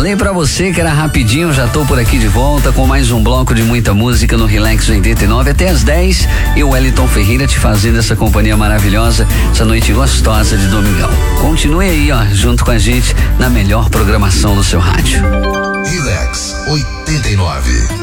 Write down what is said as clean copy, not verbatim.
Falei pra você que era rapidinho, já tô por aqui de volta com mais um bloco de muita música no Relax 89 até as 10. Eu, Wellington Ferreira, te fazendo essa companhia maravilhosa, essa noite gostosa de domingão. Continue aí, ó, junto com a gente na melhor programação do seu rádio. Relax 89.